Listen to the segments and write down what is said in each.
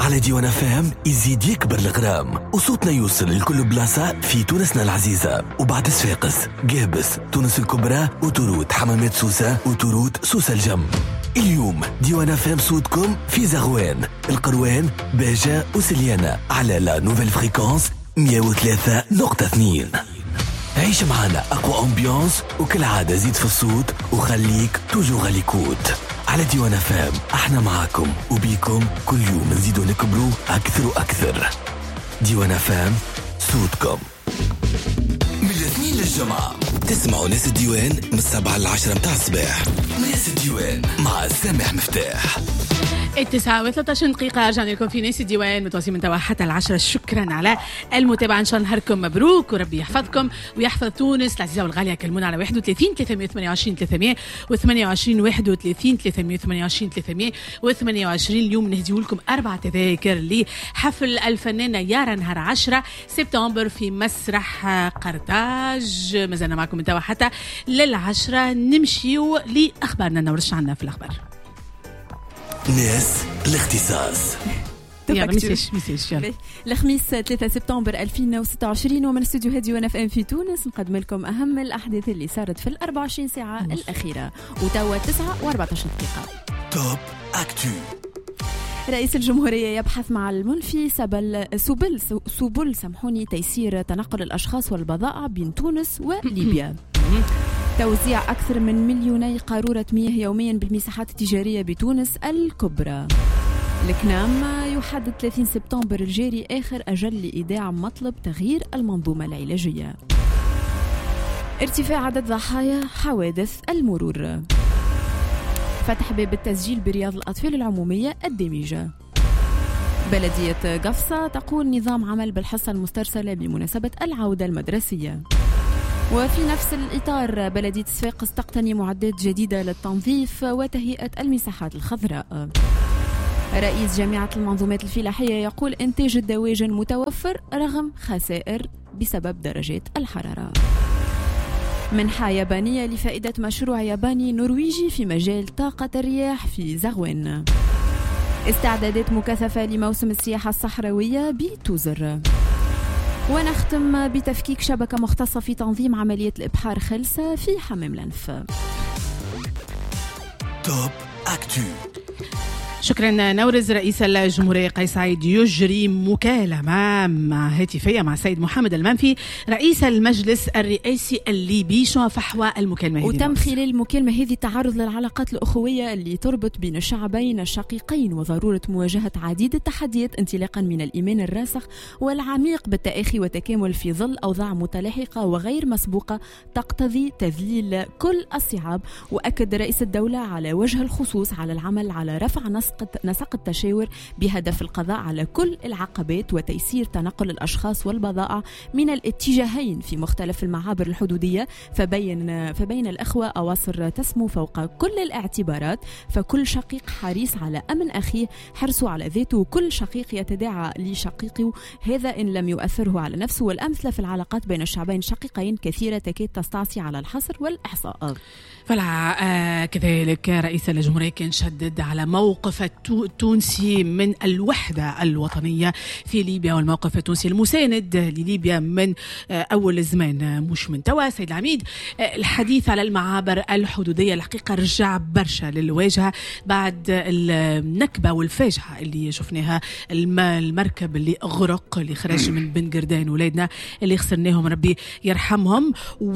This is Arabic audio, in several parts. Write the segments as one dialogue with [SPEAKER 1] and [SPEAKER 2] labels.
[SPEAKER 1] على ديوان فام يزيد يكبر الغرام وصوتنا يوصل لكل بلاصة في تونسنا العزيزة. وبعد صفاقس، قابس، تونس الكبرى وتروت حمامات سوسة وتروت سوسة الجم. اليوم ديوان فام صوتكم في زغوان، القروان، باجة وسليانة على لا نوفيل فريكونس 103.2. عيش معنا أقوى أمبيانس وكل عادة زيد في الصوت وخليك توجو غاليكوت. على ديوان فام احنا معاكم وبيكم كل يوم نزيدو نكبروا أكثر وأكثر. ديوان فام صوتكم من الاثنين للجمعة. تسمعوا ناس الديوان من 7 ل 10 متاع الصباح. ناس الديوان مع سامح مفتاح.
[SPEAKER 2] 9:13 رجعنا لكم في ناس الديوان متواصلين من توا حتى 10. شكرا على المتابعة، ان شاء الله نهاركم مبروك وربي يحفظكم ويحفظ تونس العزيزة والغالية. كلمونا على 31 328 328 31 328 328. اليوم نهديو لكم 4 تذاكر لحفل الفنانة يارا نهار 10 سبتمبر في مسرح قرطاج. مازلنا معكم من توا حتى لل10. نمشيو لأخبارنا، نورش عنا في الأخبار.
[SPEAKER 1] ناس الاختصاص.
[SPEAKER 3] الخميس 3 سبتمبر 2026 ومن استوديو هادي ونف ام في تونس نقدم لكم أهم الأحداث اللي صارت في 24 ساعة الأخيرة. وتوا 9:14 دقيقة.
[SPEAKER 1] توب أكتو.
[SPEAKER 3] رئيس الجمهورية يبحث مع المنفي سبل تيسير تنقل الأشخاص والبضائع بين تونس وليبيا. توزيع أكثر من 2,000,000 قارورة مياه يوميا بالمساحات التجارية بتونس الكبرى. الكنام يحدد 30 سبتمبر الجاري آخر أجل لإيداع مطلب تغيير المنظومة العلاجية. ارتفاع عدد ضحايا حوادث المرور. فتح باب التسجيل برياض الأطفال العمومية الدامجة. بلدية قفصة تقول نظام عمل بالحصة المسترسلة بمناسبة العودة المدرسية. وفي نفس الإطار بلدية صفاقس تقتني معدات جديدة للتنظيف وتهيئة المساحات الخضراء. رئيس جامعة المنظومات الفلاحية يقول إنتاج الدواجن متوفر رغم خسائر بسبب درجات الحرارة. منحة يابانية لفائدة مشروع ياباني نرويجي في مجال طاقة الرياح في زغوان. استعدادات مكثفة لموسم السياحة الصحراوية بتوزر. ونختم بتفكيك شبكة مختصة في تنظيم عملية الإبحار خلسة في حمام الأنف.
[SPEAKER 1] توب أكتو.
[SPEAKER 2] شكرا نورز. رئيس الجمهورية قيس سعيد يجري مكالمة هاتفية مع السيد محمد المنفي رئيس المجلس الرئاسي الليبي. شو فحوى المكالمة؟
[SPEAKER 3] وتم خلال المكالمة هذه تعرض للعلاقات الأخوية اللي تربط بين الشعبين الشقيقين وضرورة مواجهة عديد التحديات انطلاقا من الإيمان الراسخ والعميق بالتآخي والتكامل في ظل أوضاع متلاحقة وغير مسبوقة تقتضي تذليل كل الصعاب. وأكد رئيس الدولة على وجه الخصوص على العمل على رفع نسق التشاور بهدف القضاء على كل العقبات وتيسير تنقل الأشخاص والبضائع من الاتجاهين في مختلف المعابر الحدودية. فبين الأخوة أواصر تسمو فوق كل الاعتبارات، فكل شقيق حريص على أمن أخيه حرصه على ذاته، وكل شقيق يتداعى لشقيقه هذا إن لم يؤثره على نفسه. والأمثلة في العلاقات بين الشعبين الشقيقين كثيرة تكاد تستعصي على الحصر والإحصاء.
[SPEAKER 2] فلا كذلك رئيس الجمهورية كان شدد على موقف التونسي من الوحدة الوطنية في ليبيا والموقف التونسي المساند لليبيا من أول الزمان مش من توا. سيد العميد الحديث على المعابر الحدودية الحقيقة رجع برشا للواجهة بعد النكبة والفاجعة اللي شفناها. المركب اللي غرق اللي خرج من بن قردان ولادنا اللي خسرناهم ربي يرحمهم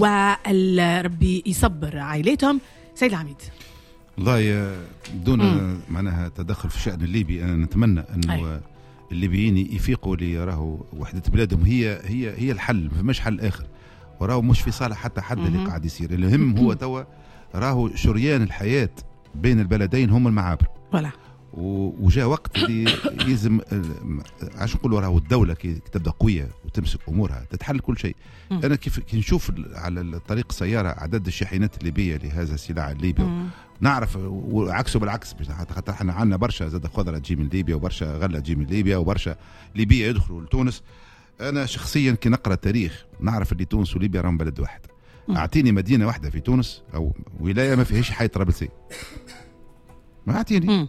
[SPEAKER 2] وربي يصبر عائلاتهم. سيد العميد
[SPEAKER 4] والله دون معناها تدخل في الشأن الليبي أنا نتمنى أنه الليبيين يفيقوا ليراه وحدة بلادهم هي الحل، ما فماش حل آخر، وراه مش في صالح حتى حد اللي قاعد يصير. المهم هو توا راه شريان الحياة بين البلدين هم المعابر. وجاء وقت اللي يلزم عشان نقولوا راهو الدولة كي تبدا قوية وتمسك أمورها تتحل كل شيء. أنا كيف نشوف على الطريق السيارة عدد الشاحنات الليبية لهذا السلاح الليبي نعرف، وعكسه بالعكس خاطر احنا عندنا برشا زاد خضرة تجي من ليبيا وبرشا غلة تجي من ليبيا وبرشا ليبيا يدخلوا لتونس. أنا شخصيا كي نقرأ التاريخ نعرف اللي تونس وليبيا راهم بلد واحد. أعطيني مدينة واحدة في تونس أو ولاية ما فيهاش حي طرابلسي، ما أعطيني.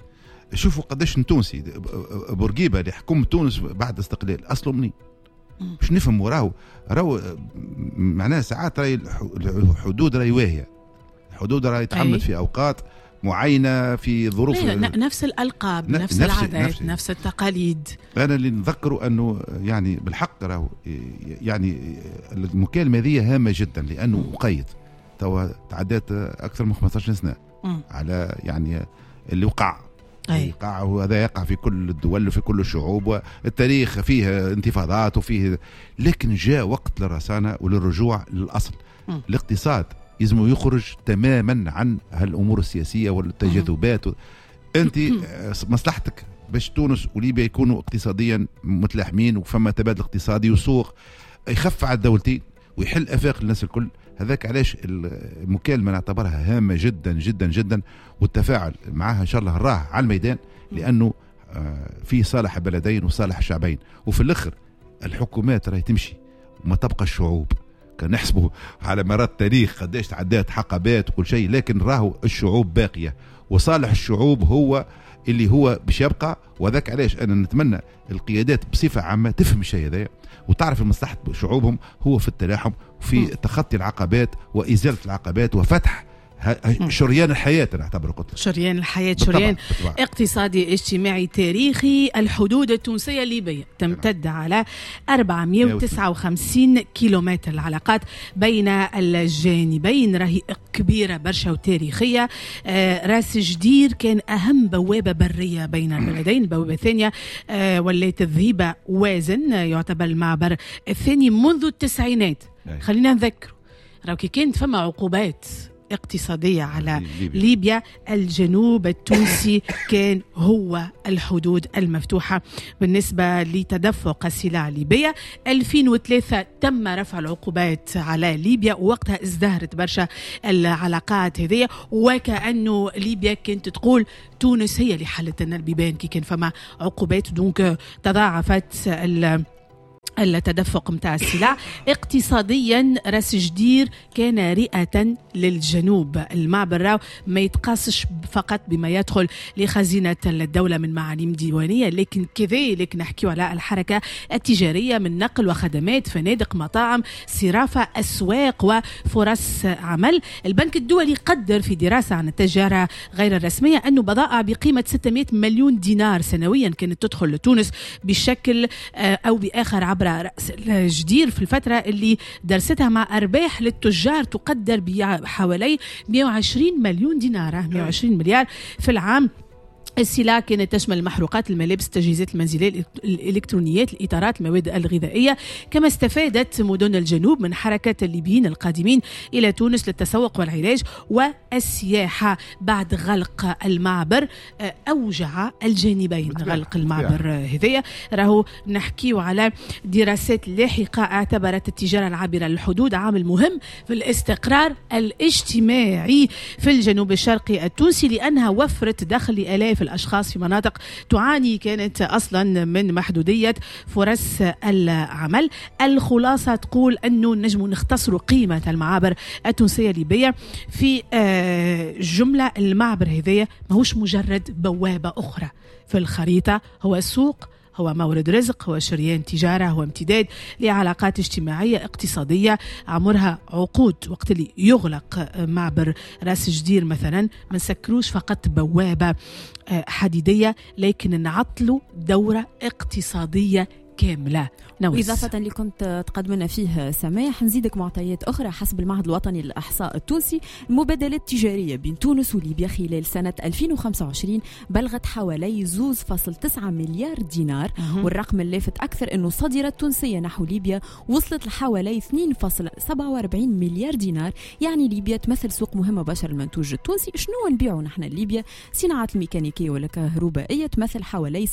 [SPEAKER 4] شوفوا قداش التونسي بورقيبه اللي حكم تونس بعد استقلال اصله منين باش نفهم راهو معناها ساعات راهي الحدود راهي واهيه، الحدود راهي تحمد في اوقات معينه في ظروف
[SPEAKER 2] نفس الالقاب نفس العادات نفس التقاليد.
[SPEAKER 4] انا اللي نذكره انه يعني بالحق راهو يعني المكالمه هذه هامه جدا لانه مقيد توا تعدات اكثر من 15 سنه على يعني اللي وقع وهذا يقع في كل الدول وفي كل الشعوب، والتاريخ فيه انتفاضات وفيه، لكن جاء وقت للرسانة وللرجوع للأصل. الاقتصاد يلزم يخرج تماما عن هالأمور السياسية والتجاذبات. أنت مصلحتك باش تونس وليبيا يكونوا اقتصاديا متلاحمين وفما تبادل اقتصادي وسوق يخف على الدولتين ويحل آفاق الناس الكل. هذاك علاش المكالمة نعتبرها هامة جدا جدا جدا، والتفاعل معها إن شاء الله راه على الميدان، لأنه في صالح البلدين وصالح الشعبين. وفي الآخر الحكومات راهي تمشي وما تبقى الشعوب. كان نحسبه على مرات التاريخ قداش تعدات حقبات وكل شيء، لكن راهو الشعوب باقية وصالح الشعوب هو اللي هو باش يبقى. وذاك علاش أنا نتمنى القيادات بصفة عامة تفهم الشيء هذا وتعرف مصلحة شعوبهم هو في التلاحم وفي تخطي العقبات وإزالة العقبات وفتح شريان الحياة. نعتبره قلت
[SPEAKER 2] شريان الحياة، شريان اقتصادي اجتماعي تاريخي. الحدود التونسية الليبية تمتد على 459 كيلومتر. العلاقات بين الجانبين راهي كبيرة برشا وتاريخية. راس جدير كان أهم بوابة برية بين البلدين. البوابة الثانية ولات ذهيبة وازن، يعتبر المعبر الثاني منذ التسعينات. خلينا نذكر راهو كي كانت فما عقوبات اقتصادية على ليبيا، الجنوب التونسي كان هو الحدود المفتوحة بالنسبة لتدفق السلع الليبية. 2003 تم رفع العقوبات على ليبيا، ووقتها ازدهرت برشا العلاقات هذه، وكأنه ليبيا كانت تقول تونس هي اللي حلت لنا البيبان كي كان فما عقوبات. دونك تضاعفت التدفق متاع السلع. اقتصاديا راس جدير كان رئة للجنوب. المعبر راو ما يتقاسش فقط بما يدخل لخزينة الدولة من معالم ديوانية، لكن كذلك نحكي على الحركة التجارية من نقل وخدمات، فنادق، مطاعم، صرافة، أسواق وفرص عمل. البنك الدولي قدر في دراسة عن التجارة غير الرسمية أنه بضائع بقيمة 600 مليون دينار سنويا كانت تدخل لتونس بشكل أو بآخر عبر رأس الجدير في الفترة اللي درستها، مع أرباح للتجار تقدر بحوالي 120 مليون دينار، 120 مليار في العام. السلع كانت تشمل المحروقات، الملابس، التجهيزات المنزلية، الإلكترونيات، الإطارات، المواد الغذائية. كما استفادت مدن الجنوب من حركة الليبيين القادمين إلى تونس للتسوق والعلاج والسياحة. بعد غلق المعبر أوجع الجانبين غلق المعبر هذية. راهو نحكيو على دراسات لاحقة اعتبرت التجارة العابرة للحدود عامل مهم في الاستقرار الاجتماعي في الجنوب الشرقي التونسي، لأنها وفرت دخل لآلاف الأشخاص في مناطق تعاني كانت أصلا من محدودية فرص العمل. الخلاصة تقول أنه نجم نختصر قيمة المعابر التونسية الليبية في جملة. المعبر هذايا ماهوش مجرد بوابة أخرى في الخريطة، هو سوق، هو مورد رزق، هو شريان تجارة، هو امتداد لعلاقات اجتماعية اقتصادية عمرها عقود. وقت اللي يغلق معبر راس جدير مثلا ما نسكروش فقط بوابة حديدية، لكن نعطلوا دورة اقتصادية كاملة.
[SPEAKER 3] إضافة اللي كنت تقدمنا فيه سماح، نزيدك معطيات أخرى. حسب المعهد الوطني للإحصاء التونسي، المبادلات التجارية بين تونس وليبيا خلال سنة 2025 بلغت حوالي 2.9 مليار دينار. والرقم اللافت أكثر أنه الصادرات التونسية نحو ليبيا وصلت لحوالي 2.47 مليار دينار. يعني ليبيا تمثل سوق مهمة بشر المنتوج التونسي. شنو نبيعوا نحن ليبيا؟ صناعة الميكانيكية والكهربائية تمثل حوالي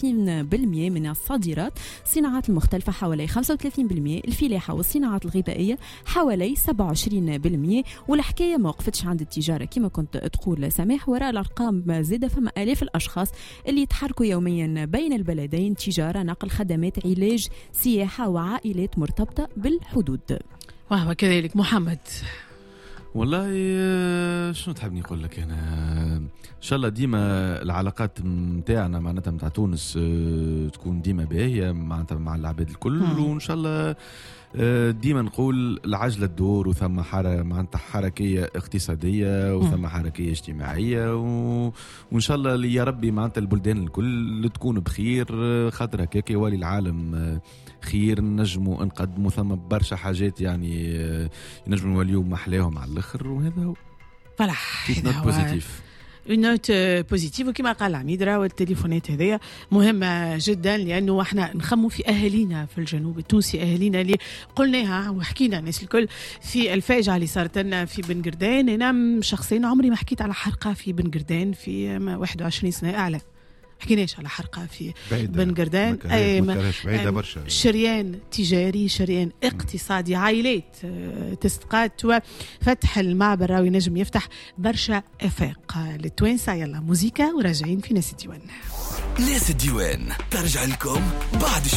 [SPEAKER 3] 37% من الصادرات، صناعات المختلفة حوالي 35%، الفلاحة والصناعات الغذائية حوالي 27%. والحكاية ما وقفتش عند التجارة كما كنت تقول سماح. وراء الأرقام زادة فما آلاف الأشخاص اللي يتحركوا يوميا بين البلدين، تجارة، نقل، خدمات، علاج، سياحة، وعائلات مرتبطة بالحدود.
[SPEAKER 2] وهو كذلك محمد.
[SPEAKER 5] والله شنو تحبني نقول لك انا ان شاء الله ديما العلاقات نتاعنا معناتها نتاع تونس تكون ديما باهيه معناتها مع العباد الكل وان شاء الله ديما نقول العجله تدور وثم معناتها حركيه اقتصاديه وثم حركيه اجتماعيه وان شاء الله يا ربي معناتها البلدان الكل تكون بخير خاطر هكاك يولي العالم خير نجموا نقدموا ثم برشا حاجات يعني نجموا نوليو محلاهم على الاخر وهذا هو
[SPEAKER 2] فلاح
[SPEAKER 5] هذا بوزيتيف
[SPEAKER 2] اون نوت بوزيتيف. وكما قال العميد راهو التليفونات هذيا مهمه جدا لانه احنا نخموا في اهالينا في الجنوب التونسي اهالينا اللي قلناها وحكينا الناس الكل في الفاجعه اللي صارت لنا في بن قردان. انا شخصيا عمري ما حكيت على حرقه في بن قردان في 21 سنه اعلى حكيناش على حرقه في بن قردان.
[SPEAKER 4] بعيده برشا
[SPEAKER 2] شريان تجاري شريان اقتصادي عائلات تستقات وفتح المعبر راوي نجم يفتح برشا افاق للتوانسه. يلا موزيكا وراجعين في ناس الديوان.
[SPEAKER 1] ناس الديوان ترجع لكم بعد